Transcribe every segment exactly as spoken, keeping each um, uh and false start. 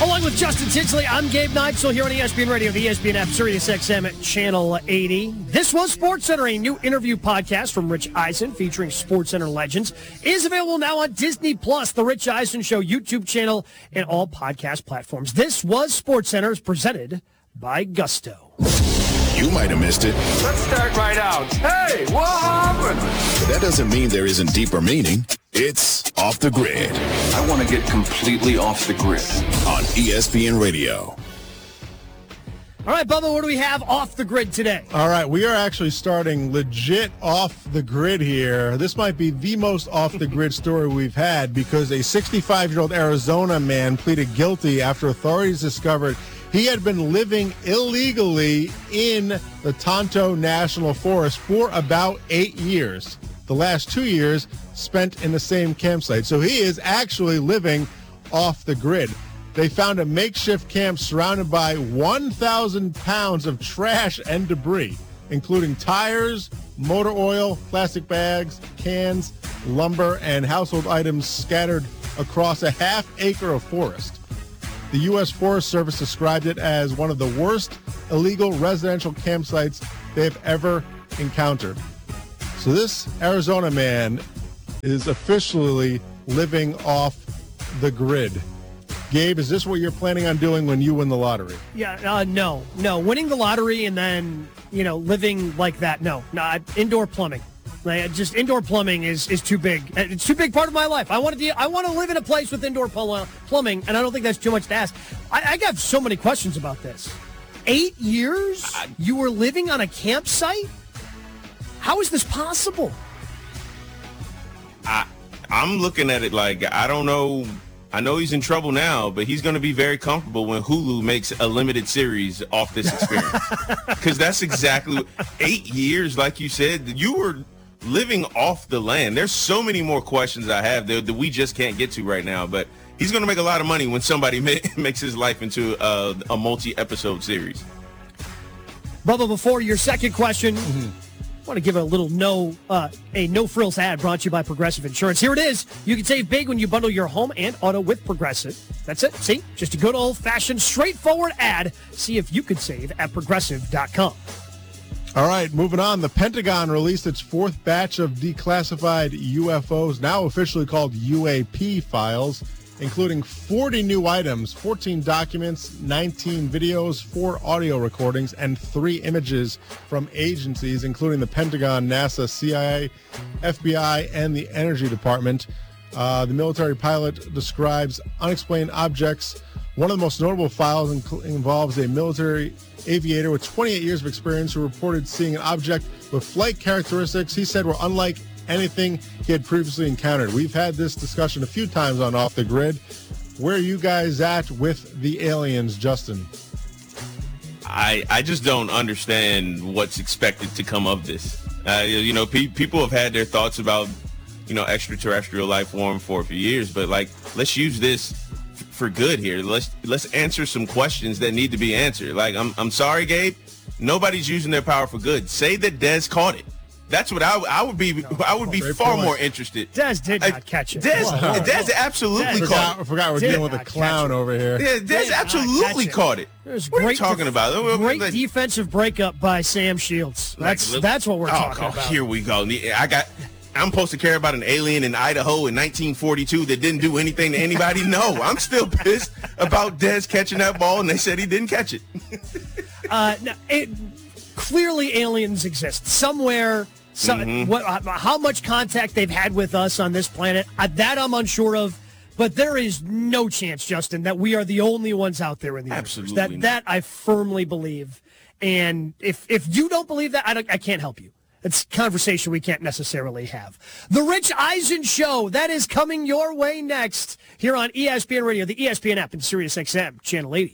Along with Justin Tinsley, I'm Gabe Neitzel here on E S P N Radio, the E S P N app, Sirius X M at Channel eighty. This was SportsCenter, a new interview podcast from Rich Eisen featuring SportsCenter legends, is available now on Disney Plus, the Rich Eisen Show YouTube channel, and all podcast platforms. This was SportsCenter, is presented by Gusto. You might have missed it. Let's start right out. Hey, what happened? But that doesn't mean there isn't deeper meaning. It's Off the Grid. I want to get completely off the grid. On E S P N Radio. All right, Bubba, what do we have off the grid today? All right, we are actually starting legit off the grid here. This might be the most off the grid story we've had because a sixty-five-year-old Arizona man pleaded guilty after authorities discovered he had been living illegally in the Tonto National Forest for about eight years. The last two years spent in the same campsite. So he is actually living off the grid. They found a makeshift camp surrounded by one thousand pounds of trash and debris, including tires, motor oil, plastic bags, cans, lumber, and household items scattered across a half acre of forest. The U S Forest Service described it as one of the worst illegal residential campsites they've ever encountered. So this Arizona man is officially living off the grid. Gabe, is this what you're planning on doing when you win the lottery? Yeah, uh, no, no. Winning the lottery and then, you know, living like that, no. No, I, indoor plumbing. Like, just indoor plumbing is, is too big. It's too big part of my life. I want to I want to live in a place with indoor pl- plumbing, and I don't think that's too much to ask. I, I got so many questions about this. Eight years? You were living on a campsite? How is this possible? I, I'm looking at it like, I don't know. I know he's in trouble now, but he's going to be very comfortable when Hulu makes a limited series off this experience. Because that's exactly eight years, like you said, you were living off the land. There's so many more questions I have that, that we just can't get to right now. But he's going to make a lot of money when somebody ma- makes his life into a, a multi-episode series. Bubba, before your second question, mm-hmm. I want to give a little no, uh, a no-frills ad brought to you by Progressive Insurance. Here it is. You can save big when you bundle your home and auto with Progressive. That's it. See? Just a good old-fashioned, straightforward ad. See if you could save at progressive dot com. All right, moving on. The Pentagon released its fourth batch of declassified U F Os, now officially called U A P files, including forty new items, fourteen documents, nineteen videos, four audio recordings, and three images from agencies, including the Pentagon, NASA, C I A, F B I, and the Energy Department. Uh, the military pilot describes unexplained objects. One of the most notable files inc- involves a military aviator with twenty-eight years of experience who reported seeing an object with flight characteristics he said were unlike anything he had previously encountered. We've had this discussion a few times on Off the Grid. Where are you guys at with the aliens, Justin? I I just don't understand what's expected to come of this. Uh, you know, pe- people have had their thoughts about, you know, extraterrestrial life form for a few years, but like, let's use this f- for good here. Let's let's answer some questions that need to be answered. Like, I'm I'm sorry, Gabe, nobody's using their power for good. Say that Dez caught it. That's what I, I would be. I would be far more interested. Dez did not catch it. Dez, Whoa, whoa, Dez whoa. absolutely Dez. caught it. I forgot we're Did dealing with a not clown catch it. over here. Yeah, Dez Did absolutely not caught it. There's What are great you talking def- about? Great Like- defensive breakup by Sam Shields. That's Like, that's what we're oh, talking oh, about. Here we go. I got. I'm supposed to care about an alien in Idaho in nineteen forty-two that didn't do anything to anybody? No, I'm still pissed about Dez catching that ball, and they said he didn't catch it. uh, no, it clearly aliens exist somewhere. So, Mm-hmm. what, how much contact they've had with us on this planet, uh, that I'm unsure of. But there is no chance, Justin, that we are the only ones out there in the Absolutely universe. That not. that I firmly believe. And if if you don't believe that, I, don't, I can't help you. It's a conversation we can't necessarily have. The Rich Eisen Show, that is coming your way next here on E S P N Radio, the E S P N app, and Sirius X M, Channel eighty.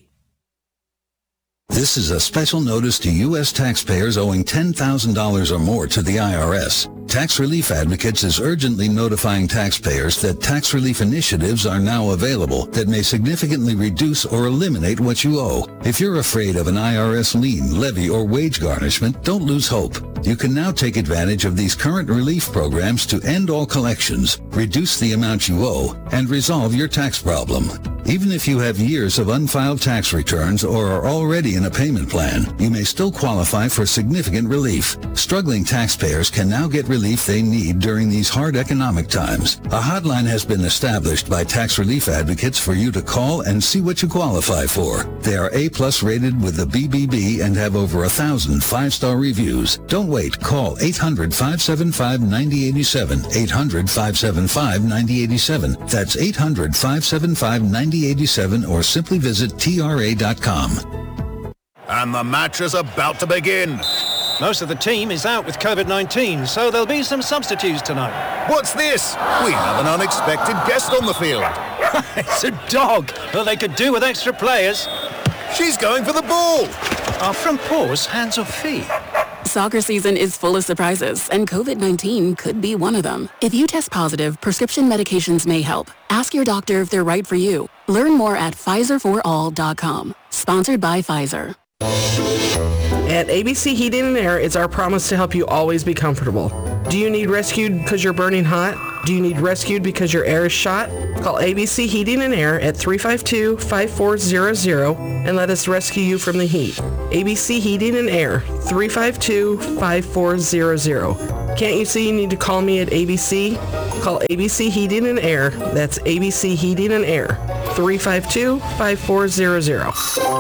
This is a special notice to U S taxpayers owing ten thousand dollars or more to the I R S. Tax Relief Advocates is urgently notifying taxpayers that tax relief initiatives are now available that may significantly reduce or eliminate what you owe. If you're afraid of an I R S lien, levy, or wage garnishment, don't lose hope. You can now take advantage of these current relief programs to end all collections, reduce the amount you owe, and resolve your tax problem. Even if you have years of unfiled tax returns or are already in a payment plan, you may still qualify for significant relief. Struggling taxpayers can now get relief they need during these hard economic times. A hotline has been established by tax relief advocates for you to call and see what you qualify for. They are A-plus rated with the B B B and have over a thousand five-star reviews. Don't wait. Call eight hundred, five seven five, nine zero eight seven. eight hundred, five seven five, nine zero eight seven. That's eight hundred, five seven five, nine zero eight seven or simply visit T R A dot com. And the match is about to begin. Most of the team is out with covid nineteen, so there'll be some substitutes tonight. What's this? We have an unexpected guest on the field. It's a dog. Well, they could do with extra players. She's going for the ball. Are front paws hands or feet? Soccer season is full of surprises, and covid nineteen could be one of them. If you test positive, prescription medications may help. Ask your doctor if they're right for you. Learn more at Pfizer for all dot com. Sponsored by Pfizer. At A B C Heating and Air, it's our promise to help you always be comfortable. Do you need rescued because you're burning hot? Do you need rescued because your air is shot? Call A B C Heating and Air at three five two, five four zero zero and let us rescue you from the heat. A B C Heating and Air, three five two, five four zero zero. Can't you see you need to call me at A B C? Call A B C Heating and Air. That's A B C Heating and Air, three five two, five four zero zero.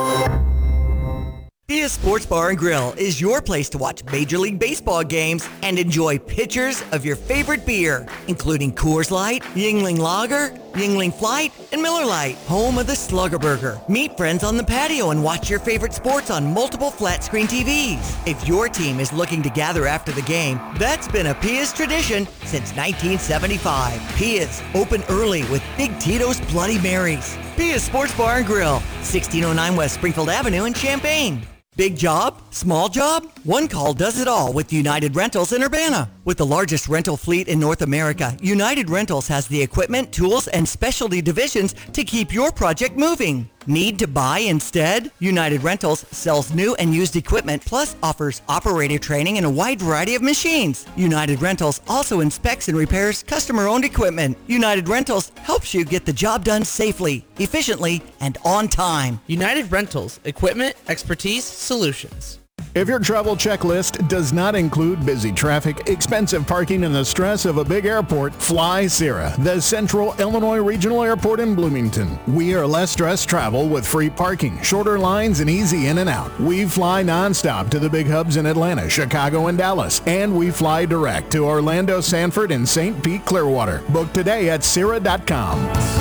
Pia's Sports Bar and Grill is your place to watch Major League Baseball games and enjoy pitchers of your favorite beer, including Coors Light, Yuengling Lager, Yuengling Flight, and Miller Lite, home of the Slugger Burger. Meet friends on the patio and watch your favorite sports on multiple flat-screen T Vs. If your team is looking to gather after the game, that's been a Pia's tradition since nineteen seventy-five. Pia's, open early with Big Tito's Bloody Marys. Pia's Sports Bar and Grill, sixteen oh nine West Springfield Avenue in Champaign. Big job? Small job? One call does it all with United Rentals in Urbana. With the largest rental fleet in North America, United Rentals has the equipment, tools, and specialty divisions to keep your project moving. Need to buy instead? United Rentals sells new and used equipment, plus offers operator training and a wide variety of machines. United Rentals also inspects and repairs customer-owned equipment. United Rentals helps you get the job done safely, efficiently, and on time. United Rentals, equipment, expertise, solutions. If your travel checklist does not include busy traffic, expensive parking, and the stress of a big airport, fly Sierra, the Central Illinois Regional Airport in Bloomington. We are less stress travel with free parking, shorter lines, and easy in and out. We fly nonstop to the big hubs in Atlanta, Chicago, and Dallas, and we fly direct to Orlando, Sanford, and Saint Pete, Clearwater. Book today at Sierra dot com.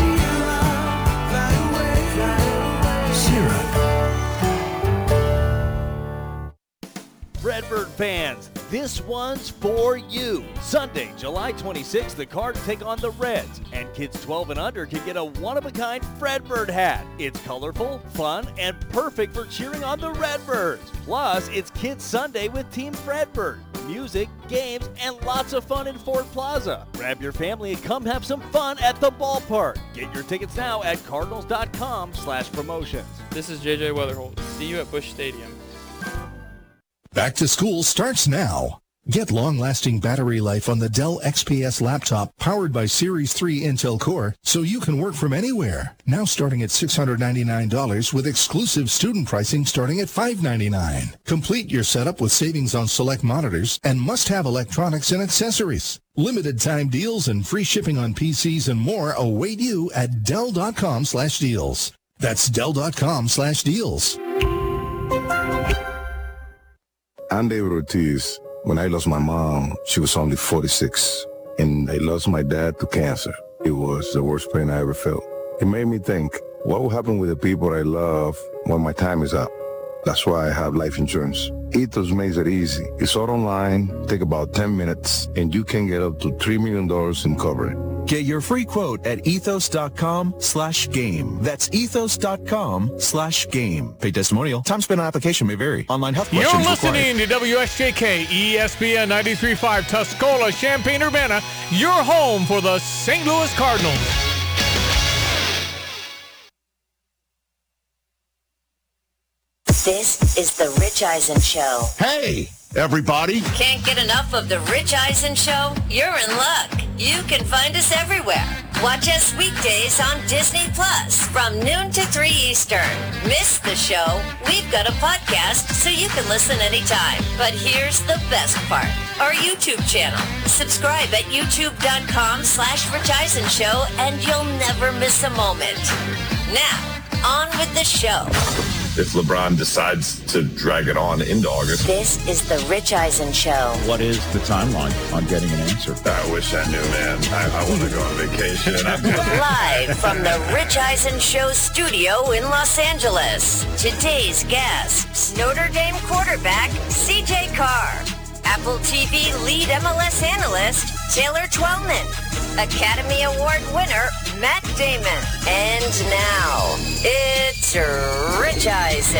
Redbird fans, this one's for you. Sunday, July twenty-sixth, the Cards take on the Reds, and kids twelve and under can get a one-of-a-kind Fredbird hat. It's colorful, fun, and perfect for cheering on the Redbirds. Plus, it's Kids Sunday with Team Fredbird. Music, games, and lots of fun in Ford Plaza. Grab your family and come have some fun at the ballpark. Get your tickets now at cardinals dot com slash promotions. This is J J Weatherholt. See you at Busch Stadium. Back to school starts now. Get long-lasting battery life on the Dell X P S laptop powered by Series three Intel Core so you can work from anywhere. Now starting at six hundred ninety-nine dollars with exclusive student pricing starting at five hundred ninety-nine dollars. Complete your setup with savings on select monitors and must-have electronics and accessories. Limited time deals and free shipping on P Cs and more await you at Dell dot com slash deals. That's Dell dot com slash deals. I'm David Ortiz. When I lost my mom, she was only forty-six, and I lost my dad to cancer. It was the worst pain I ever felt. It made me think, what will happen with the people I love when my time is up? That's why I have life insurance. Ethos makes it easy. It's all online, take about ten minutes, and you can get up to three million dollars in coverage. Get your free quote at ethos dot com slash game. That's ethos dot com slash game. Paid testimonial. Time spent on application may vary. Online health questions You're listening required. to W S J K E S P N ninety-three point five Tuscola, Champaign-Urbana, your home for the Saint Louis Cardinals. This is the Rich Eisen Show. Hey, everybody. Can't get enough of the Rich Eisen Show? You're in luck. You can find us everywhere. Watch us weekdays on Disney Plus from noon to three Eastern. Miss the show? We've got a podcast so you can listen anytime. But here's the best part. Our YouTube channel. Subscribe at youtube.com slash Rich Eisen Show and you'll never miss a moment. Now, on with the show. If LeBron decides to drag it on into August. This is the Rich Eisen Show. What is the timeline on getting an answer? I wish I knew, man. I, I want to go on vacation. Live from the Rich Eisen Show studio in Los Angeles. Today's guests, Notre Dame quarterback C J Carr, Apple T V lead M L S analyst Taylor Twellman, Academy Award winner Matt Damon. And now, it's Rich Eisen.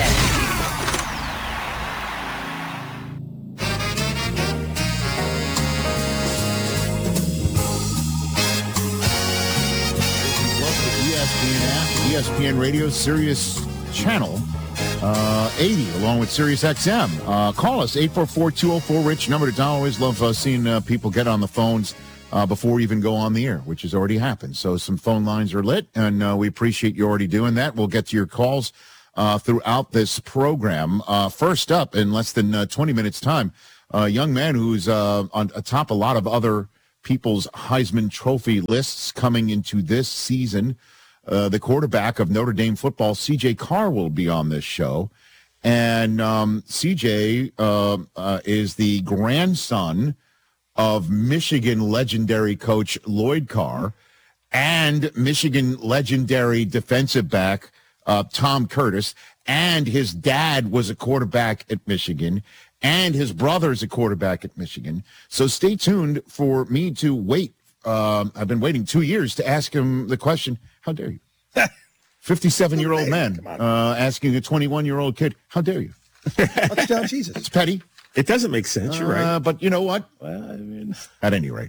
E S P N app, E S P N Radio, Sirius Channel uh, eighty, along with Sirius X M. Uh, call us, eight four four, two oh four, RICH, number to dial. Always love uh, seeing uh, people get on the phones uh, before we even go on the air, which has already happened. So some phone lines are lit, and uh, we appreciate you already doing that. We'll get to your calls uh, throughout this program. Uh, first up, in less than uh, twenty minutes' time, a young man who's uh, on atop a lot of other people's Heisman Trophy lists coming into this season. Uh, the quarterback of Notre Dame football, C J Carr, will be on this show. And um, C J uh, uh, is the grandson of Michigan legendary coach Lloyd Carr and Michigan legendary defensive back uh, Tom Curtis. And his dad was a quarterback at Michigan. And his brother is a quarterback at Michigan. So stay tuned for me to wait. Um, I've been waiting two years to ask him the question, how dare you? fifty-seven-year-old man uh, asking a twenty-one-year-old kid, how dare you? Touchdown, Jesus. It's petty. It doesn't make sense. You're right. Uh, but you know what? Well, I mean, at any rate.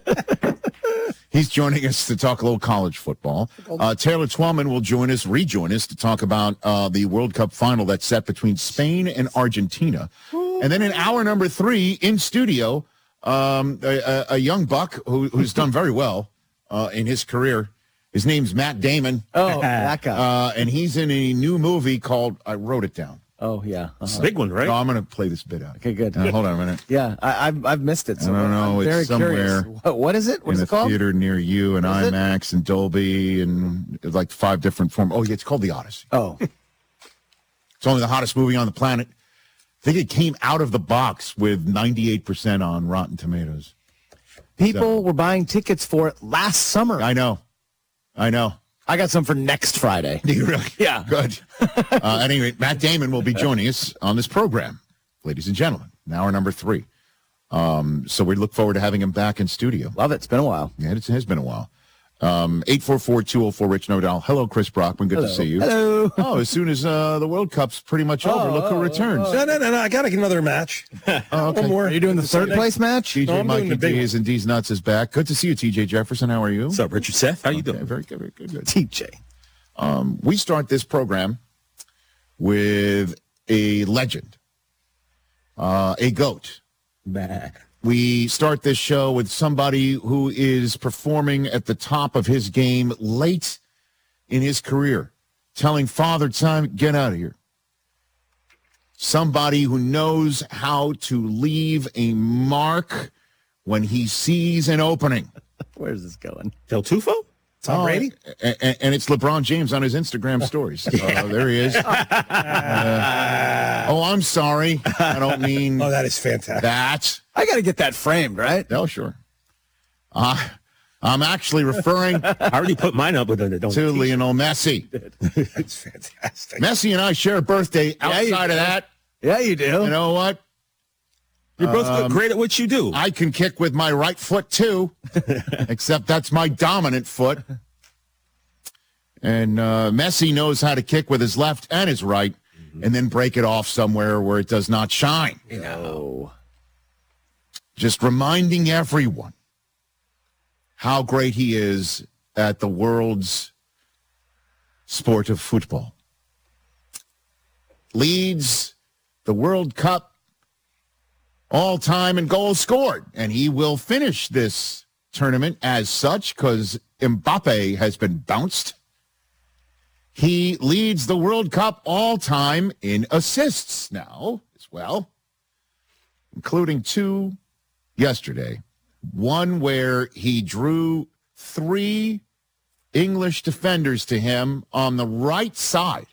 He's joining us to talk a little college football. Uh, Taylor Twellman will join us, rejoin us to talk about uh, the World Cup final that's set between Spain and Argentina. And then in hour number three, in studio, um, a, a young buck who, who's done very well uh, in his career. His name's Matt Damon. Oh, that guy. Uh, and he's in a new movie called, I wrote it down. Oh, yeah. Uh-huh. It's a big one, right? No, I'm going to play this bit out. Okay, good. Uh, hold on a minute. Yeah, I, I've, I've missed it. So I don't know. I'm very it's somewhere. Curious. What, what is it? What in is a it called? theater near you and What is IMAX and Dolby and like five different forms. Oh, yeah, it's called The Odyssey. Oh. It's only the hottest movie on the planet. I think it came out of the box with ninety-eight percent on Rotten Tomatoes. People So- were buying tickets for it last summer. I know. I know. I got some for next Friday. Do you really? Yeah. Good. uh, at any rate, Matt Damon will be joining us on this program, ladies and gentlemen, in hour number three. Um, so we look forward to having him back in studio. Love it. It's been a while. Yeah, it has been a while. Um, eight four four, two oh four, Rich No Doubt. Hello, Chris Brockman. Good Hello. to see you. Hello. Oh, as soon as uh, the World Cup's pretty much over, look who returns. oh. No, no, no, no. I got to get another match. Oh, okay. One more. Are you doing the third place match? T J No, I'm doing Mikey the big D's and D's Nuts is back. Good to see you, T J Jefferson. How are you? What's up, Richard Seth? How you Okay, doing? Very good, very good, good. T J. Um, we start this program with a legend, uh, a GOAT. Bah. We start this show with somebody who is performing at the top of his game late in his career, telling Father Time, get out of here. Somebody who knows how to leave a mark when he sees an opening. Where's this going? Del Tufo? Tom Oh, Brady? And, and, and it's LeBron James on his Instagram stories. Uh, there he is. Uh, oh, I'm sorry. I don't mean Oh, that is fantastic. that. I got to get that framed, right? Oh, sure. Uh, I'm actually referring I already put mine up with it. to Lionel Messi. It's fantastic. Messi and I share a birthday. Yeah, you Outside of do. that, Yeah, you do. you know what? You're both Um, great at what you do. I can kick with my right foot, too, except that's my dominant foot. And uh, Messi knows how to kick with his left and his right and then break it off somewhere where it does not shine. No. Just reminding everyone how great he is at the world's sport of football. Leads the World Cup all-time in goals scored. And he will finish this tournament as such because Mbappe has been bounced. He leads the World Cup all-time in assists now as well, including two yesterday. One where he drew three English defenders to him on the right side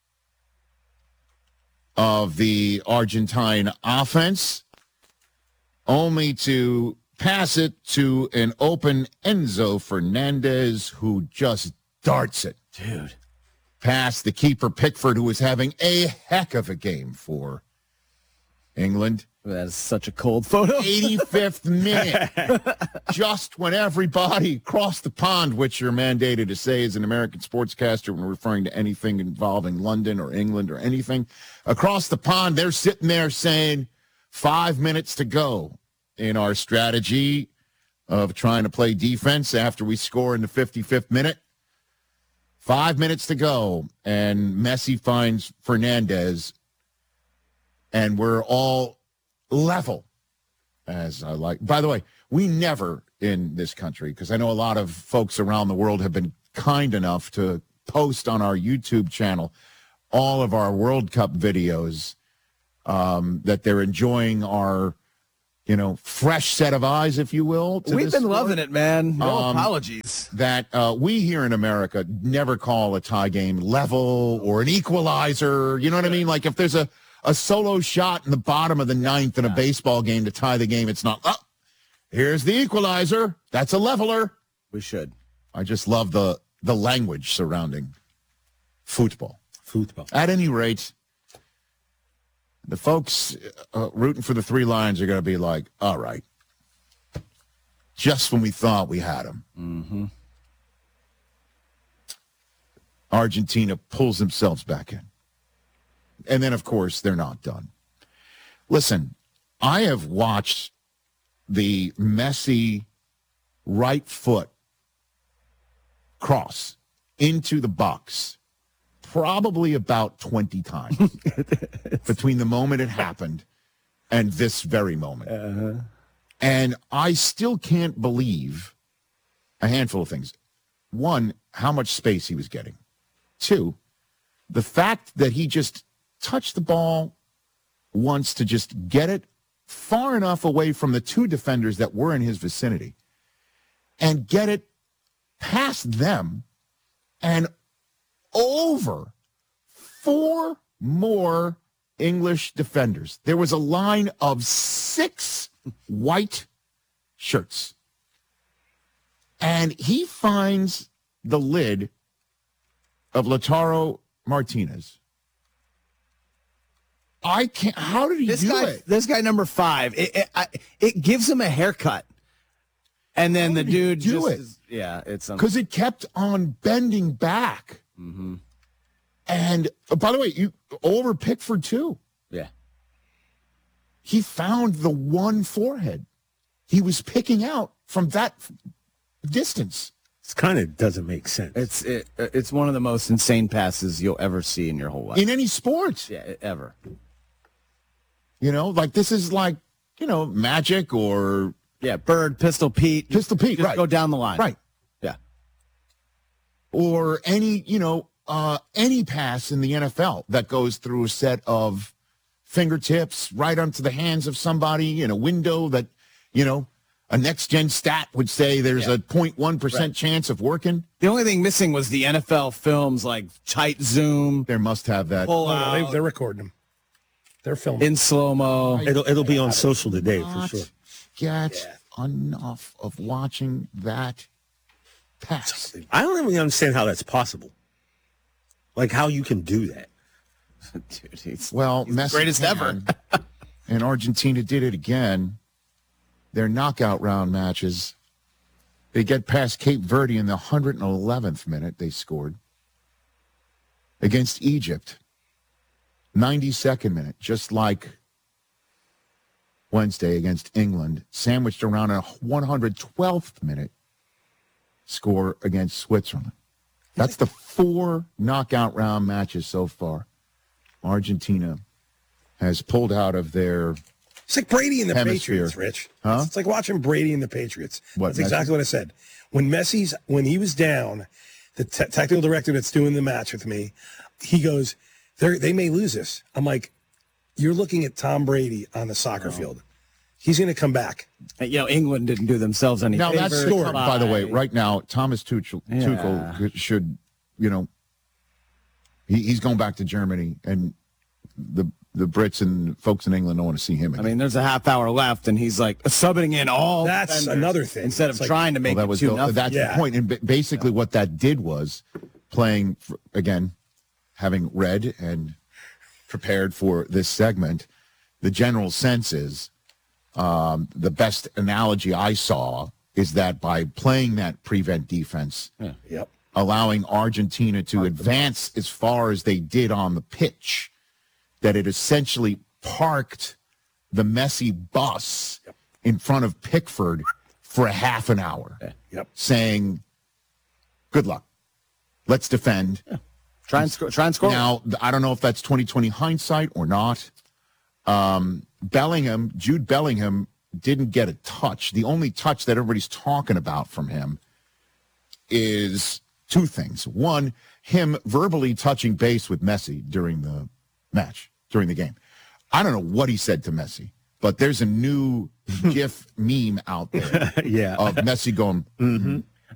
of the Argentine offense, only to pass it to an open Enzo Fernandez, who just darts it. Dude. Past the keeper Pickford, who is having a heck of a game for England. That is such a cold photo. eighty-fifth minute. Just when everybody across the pond, which you're mandated to say as an American sportscaster when referring to anything involving London or England or anything, across the pond, they're sitting there saying five minutes to go in our strategy of trying to play defense after we score in the fifty-fifth minute. Five minutes to go, and Messi finds Fernandez, and we're all level, as I like. By the way, we never in this country, because I know a lot of folks around the world have been kind enough to post on our YouTube channel all of our World Cup videos, um, that they're enjoying our, you know, fresh set of eyes, if you will. We've been sport. loving it, man. No Um, apologies. That uh, we here in America never call a tie game level or an equalizer. You know what I mean? Like if there's a, a solo shot in the bottom of the ninth in a baseball game to tie the game, it's not, oh, here's the equalizer. That's a leveler. We should. I just love the, the language surrounding football. Football. At any rate, the folks uh, rooting for the Three Lions are going to be like, all right, just when we thought we had them. Mm-hmm. Argentina pulls themselves back in. And then, of course, they're not done. Listen, I have watched the Messi right foot cross into the box probably about twenty times between the moment it happened and this very moment. Uh-huh. And I still can't believe a handful of things. One, how much space he was getting. Two, the fact that he just touched the ball once to just get it far enough away from the two defenders that were in his vicinity and get it past them and over four more English defenders. There was a line of six white shirts. And he finds the lid of Lautaro Martinez. I can't. How did he this do guy, it? This guy, number five, it, it, I, it gives him a haircut. And then How the did he dude do just it? is, yeah, it's Because it kept on bending back. Mm-hmm. And uh, by the way, you over Pickford too. Yeah. He found the one forehead he was picking out from that distance. It kind of doesn't make sense. It's it, it's one of the most insane passes you'll ever see in your whole life. In any sport. Yeah, ever. You know, like this is like, you know, Magic or yeah, Bird, Pistol Pete. Pistol Pete, just right. Go down the line. Right. Yeah. Or any, you know, uh, any pass in the N F L that goes through a set of fingertips right onto the hands of somebody in a window that, you know, a next-gen stat would say there's Yeah. a zero point one percent Right. chance of working. The only thing missing was the N F L films, like tight zoom. There must have that. Pull Oh, no, out they, they're recording them. They're filming. in slow-mo. It'll, it'll be on social today Not Get enough of watching that pass. I don't even understand how that's possible. Like how you can do that. Dude, he's, Well, he's the Messi greatest can, ever. and Argentina did it again. Their knockout round matches, they get past Cape Verde in the one hundred eleventh minute. They scored against Egypt. ninety-second minute, just like Wednesday against England, sandwiched around a one hundred twelfth minute score against Switzerland. That's the four knockout round matches so far. Argentina has pulled out of their It's like Brady and the Hemisphere. Patriots, Rich. Huh? It's, it's like watching Brady and the Patriots. What, That's exactly Messi? what I said. When Messi's, when he was down, the te- technical director that's doing the match with me, he goes, They're, they may lose this. I'm like, you're looking at Tom Brady on the soccer Oh. field. He's going to come back. You know, England didn't do themselves any Now, favors. that's story, by the way, right now, Thomas Tuchel, Yeah. Tuchel should, you know, he, he's going back to Germany, and the the Brits and folks in England don't want to see him I again. mean, there's a half hour left, and he's like subbing in all. That's defenders another thing. Instead of It's like- trying to make Well, that it was two the, nothing. that's Yeah. the point. And ba- basically what that did was playing, for, again, having read and prepared for this segment, the general sense is um, the best analogy I saw is that by playing that prevent defense, Yep. allowing Argentina to advance as far as they did on the pitch, that it essentially parked the Messi bus in front of Pickford for a half an hour, Yep. saying, good luck. Let's defend. Try and score. Try and score. Now, th- I don't know if that's twenty twenty hindsight or not. Um, Bellingham, Jude Bellingham, didn't get a touch. The only touch that everybody's talking about from him is two things. One, him verbally touching base with Messi during the match, during the game. I don't know what he said to Messi, but there's a new GIF meme out there Yeah. of Messi going, Mm-hmm.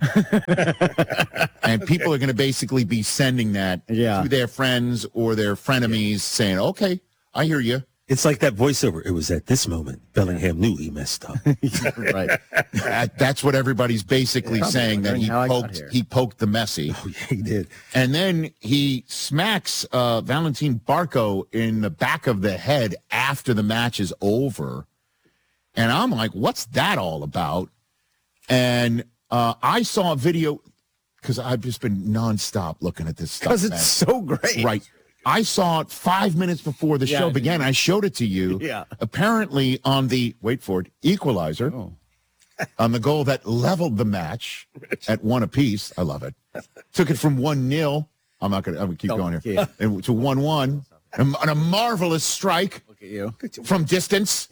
and people are going to basically be sending that Yeah. to their friends or their frenemies saying, okay, I hear you. It's like that voiceover. It was at this moment Bellingham knew he messed up. Right. That, that's what everybody's basically Probably saying, that wondering he how I got poked here. he poked the Messi. Oh, yeah, he did. And then he smacks uh, Valentin Barco in the back of the head after the match is over. And I'm like, what's that all about? And uh, I saw a video, because I've just been nonstop looking at this stuff. Because it's man. so great. Right. I saw it five minutes before the Yeah, show I began. I showed it to you. Yeah. Apparently on the, wait for it, equalizer, Oh. on the goal that leveled the match at one apiece. I love it. Took it from one nil. I'm not going to, I'm going to keep Don't going here. kid. And to one one. And, and a marvelous strike Look at you. from distance.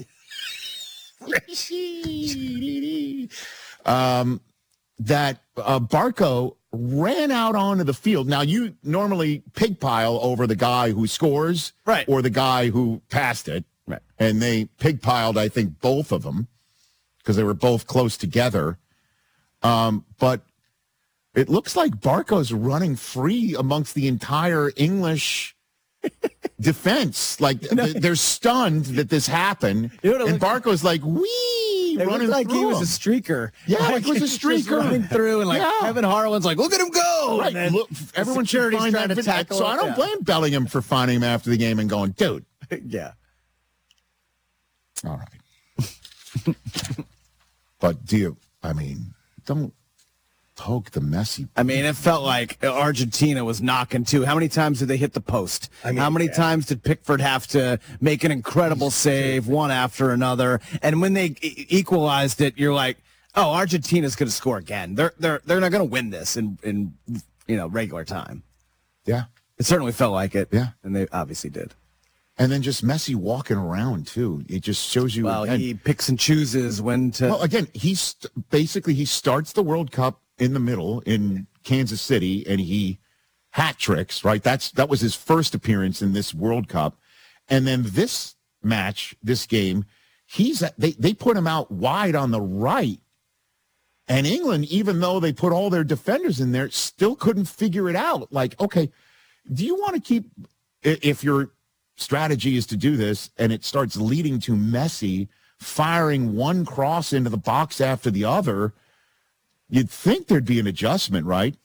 um, that uh, Barco ran out onto the field. Now, you normally pig pile over the guy who scores, Right. or the guy who passed it. Right. And they pig piled, I think, both of them because they were both close together. Um, but it looks like Barco's running free amongst the entire English defense. Like th- they're stunned that this happened, You know what it and looked Barco's like, "Wee!" It running looked like through he was him. a streaker. Yeah, Like, like he was a just streaker. running through, and like Yeah. Kevin Harlan's like, "Look at him go!" Right. And then Look, everyone should security's find trying that to video. tackle So I him. don't Yeah. blame Bellingham for finding him after the game and going, "Dude, Yeah. all right." But do you? I mean, don't poke the Messi. I mean, it felt like Argentina was knocking too. How many times did they hit the post? I mean, How many yeah. times did Pickford have to make an incredible save, one after another? And when they e- equalized it, you're like, "Oh, Argentina's going to score again. They're they're they're not going to win this in in you know regular time." Yeah. It certainly felt like it. Yeah. And they obviously did. And then just Messi walking around too. It just shows you. Well, again- he picks and chooses when to. Well, again, he's basically he starts the World Cup in the middle in Kansas City, and he hat tricks. Right, that's that was his first appearance in this World Cup, and then this match, this game, he's they they put him out wide on the right, and England, even though they put all their defenders in there, still couldn't figure it out. Like, okay, do you want to keep i- if your strategy is to do this, and it starts leading to Messi firing one cross into the box after the other, you'd think there'd be an adjustment, right?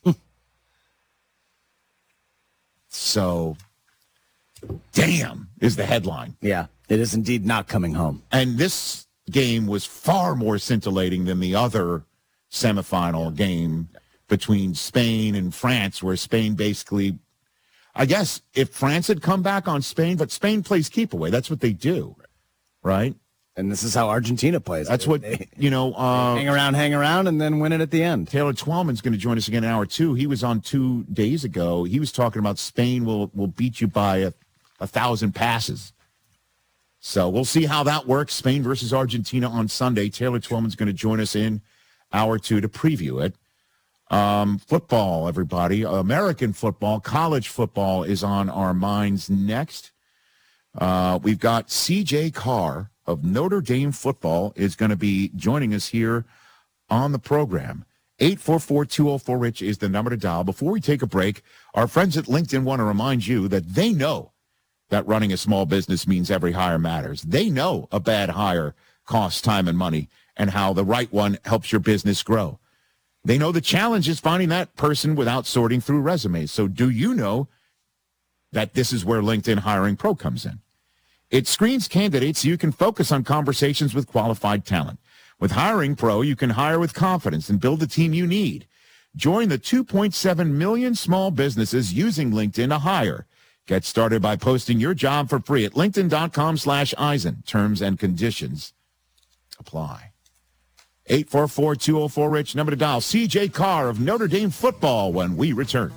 So, damn is the headline. Yeah, it is indeed not coming home. And this game was far more scintillating than the other semifinal game between Spain and France, where Spain basically, I guess if France had come back on Spain, but Spain plays keep away. That's what they do, right? And this is how Argentina plays. That's They- what, they you know. Uh, hang around, hang around, and then win it at the end. Taylor Twellman's going to join us again in hour two. He was on two days ago. He was talking about Spain will will beat you by a, a thousand passes. So we'll see how that works. Spain versus Argentina on Sunday. Taylor Twellman's going to join us in hour two to preview it. Um, football, everybody. American football, college football is on our minds next. Uh, we've got C J Carr of Notre Dame football is going to be joining us here on the program. eight four four, two oh four, RICH is the number to dial. Before we take a break, our friends at LinkedIn want to remind you that they know that running a small business means every hire matters. They know a bad hire costs time and money and how the right one helps your business grow. They know the challenge is finding that person without sorting through resumes. So do you know that this is where LinkedIn Hiring Pro comes in? It screens candidates so you can focus on conversations with qualified talent. With Hiring Pro, you can hire with confidence and build the team you need. Join the two point seven million small businesses using LinkedIn to hire. Get started by posting your job for free at linkedin.com slash Eisen. Terms and conditions apply. eight four four, two oh four, RICH, number to dial. C J Carr of Notre Dame football when we return.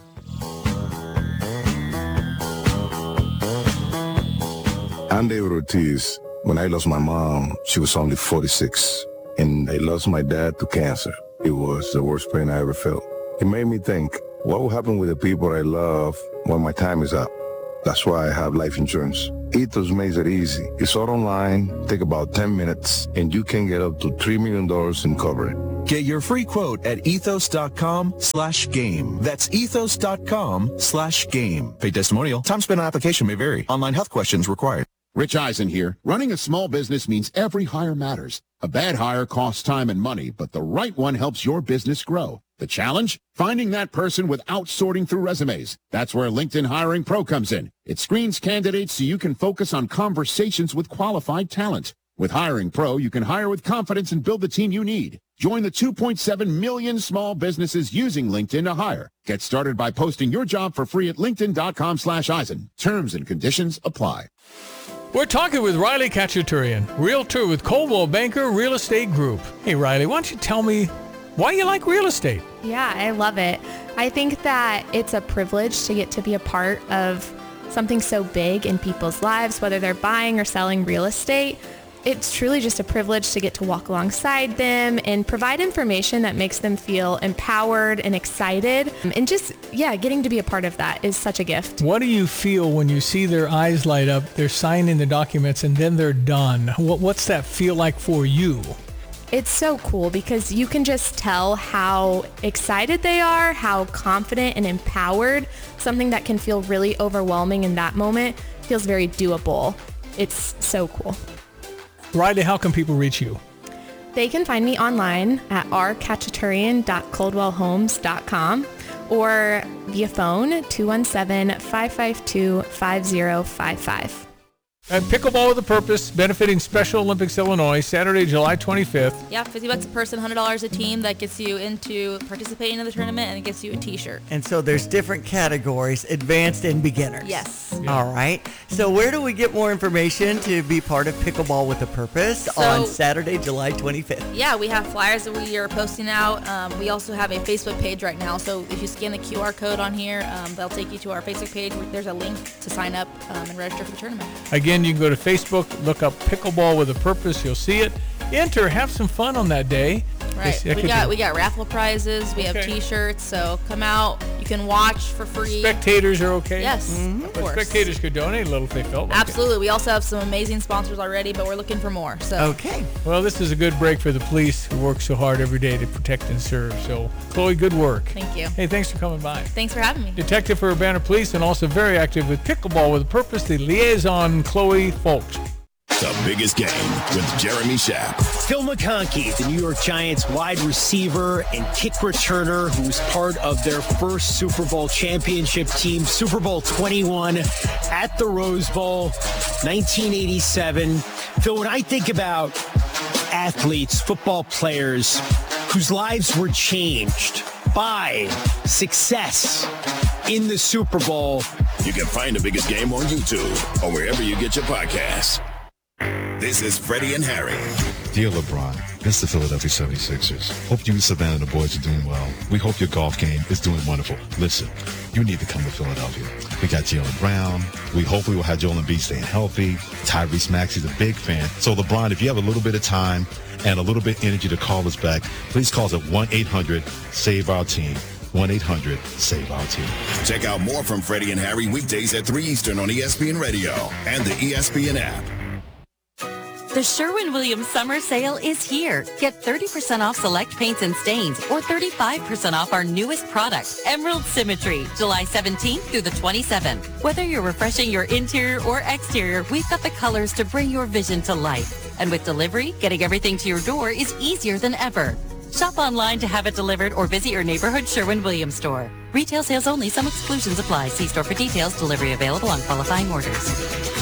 I'm David Ortiz. When I lost my mom, she was only forty-six. And I lost my dad to cancer. It was the worst pain I ever felt. It made me think, what will happen with the people I love when my time is up? That's why I have life insurance. Ethos makes it easy. It's all online, take about ten minutes, and you can get up to three million dollars in coverage. Get your free quote at ethos.com slash game. That's ethos.com slash game. Paid testimonial. Time spent on application may vary. Online health questions required. Rich Eisen here. Running a small business means every hire matters. A bad hire costs time and money, but the right one helps your business grow. The challenge? Finding that person without sorting through resumes. That's where LinkedIn Hiring Pro comes in. It screens candidates so you can focus on conversations with qualified talent. With Hiring Pro, you can hire with confidence and build the team you need. Join the two point seven million small businesses using LinkedIn to hire. Get started by posting your job for free at linkedin.com slash Eisen. Terms and conditions apply. We're talking with Riley Kachaturian, realtor with Coldwell Banker Real Estate Group. Hey, Riley, why don't you tell me why you like real estate? Yeah, I love it. I think that it's a privilege to get to be a part of something so big in people's lives, whether they're buying or selling real estate. It's truly just a privilege to get to walk alongside them and provide information that makes them feel empowered and excited. And just, yeah, getting to be a part of that is such a gift. What do you feel when you see their eyes light up, they're signing the documents, and then they're done? What, what's that feel like for you? It's so cool because you can just tell how excited they are, how confident and empowered. Something that can feel really overwhelming in that moment feels very doable. It's so cool. Riley, how can people reach you? They can find me online at r kachaturian dot coldwell homes dot com or via phone two one seven, five five two, five zero five five. And Pickleball with a Purpose, benefiting Special Olympics Illinois, Saturday, July twenty-fifth. Yeah, fifty bucks a person, one hundred dollars a team. That gets you into participating in the tournament, and it gets you a t-shirt. And so there's different categories, advanced and beginners. Yes. Yeah. All right. So where do we get more information to be part of Pickleball with a Purpose So, on Saturday, July twenty-fifth? Yeah, we have flyers that we are posting out. Um, we also have a Facebook page right now. So if you scan the Q R code on here, um, they'll take you to our Facebook page. There's a link to sign up um, and register for the tournament. Again, you can go to Facebook, look up Pickleball with a Purpose. You'll see it. Enter, have some fun on that day. Right. That We could got be- we got raffle prizes. We have Okay. T-shirts. So come out. You can watch for free. Spectators are okay? Yes, Mhm. of But course. spectators could donate a little if they felt like it. Absolutely. We also have some amazing sponsors already, but we're looking for more. So Okay. Well, this is a good break for the police who work so hard every day to protect and serve. So, Chloe, good work. Thank you. Hey, thanks for coming by. Thanks for having me. Detective for Urbana Police and also very active with Pickleball with a Purpose, the liaison, Chloe Folks. The biggest game with Jeremy Schaap. Phil McConkey, the New York Giants wide receiver and kick returner, who was part of their first Super Bowl championship team, Super Bowl twenty-one at the Rose Bowl, nineteen eighty-seven. Phil, when I think about athletes, football players whose lives were changed by success in the Super Bowl, You can find the biggest game on YouTube or wherever you get your podcasts. This is Freddie and Harry. Dear LeBron, against the Philadelphia seventy-sixers, hope you and Savannah and the boys are doing well. We hope your golf game is doing wonderful. Listen, you need to come to Philadelphia. We got Jaylen Brown. We hopefully will have Joel Embiid staying healthy. Tyrese Maxey's a big fan. So LeBron, if you have a little bit of time and a little bit of energy to call us back, please call us at one eight hundred save our team. one eight hundred save our team. Check out more from Freddie and Harry weekdays at three Eastern on E S P N Radio and the E S P N app. The Sherwin-Williams summer sale is here. Get thirty percent off select paints and stains or thirty-five percent off our newest product, Emerald Symmetry, July seventeenth through the twenty-seventh. Whether you're refreshing your interior or exterior, we've got the colors to bring your vision to life. And with delivery, getting everything to your door is easier than ever. Shop online to have it delivered or visit your neighborhood Sherwin-Williams store. Retail sales only. Some exclusions apply. See store for details. Delivery available on qualifying orders.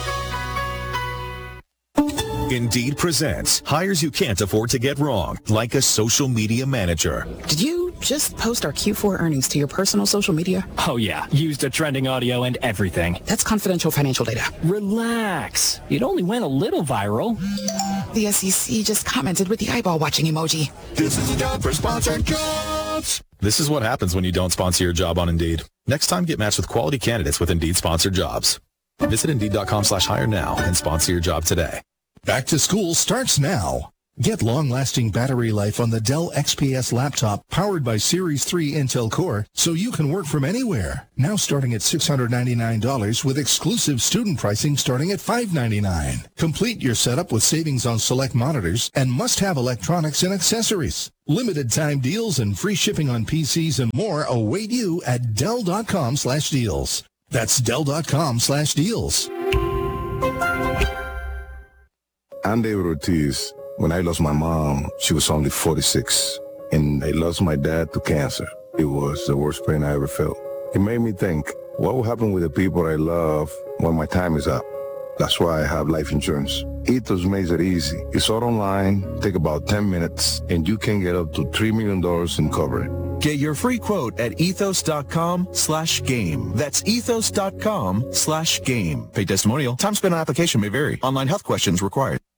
Indeed presents hires you can't afford to get wrong, like a social media manager. Did you just post our Q four earnings to your personal social media? Oh, yeah. Used the trending audio and everything. That's confidential financial data. Relax. It only went a little viral. The S E C just commented with the eyeball watching emoji. This is a job for sponsored jobs. This is what happens when you don't sponsor your job on Indeed. Next time, get matched with quality candidates with Indeed sponsored jobs. Visit Indeed.com slash hire now and sponsor your job today. Back to school starts now. Get long-lasting battery life on the Dell X P S laptop powered by Series three Intel Core so you can work from anywhere. Now starting at six hundred ninety-nine dollars with exclusive student pricing starting at five hundred ninety-nine dollars. Complete your setup with savings on select monitors and must-have electronics and accessories. Limited time deals and free shipping on P Cs and more await you at Dell.com slash deals. That's Dell.com slash deals. I'm David Ortiz. When I lost my mom, she was only forty-six, and I lost my dad to cancer. It was the worst pain I ever felt. It made me think, what will happen with the people I love when my time is up? That's why I have life insurance. Ethos makes it easy. It's all online, take about ten minutes, and you can get up to three million dollars in coverage. Get your free quote at ethos.com slash game. That's ethos.com slash game. Paid testimonial. Time spent on application may vary. Online health questions required.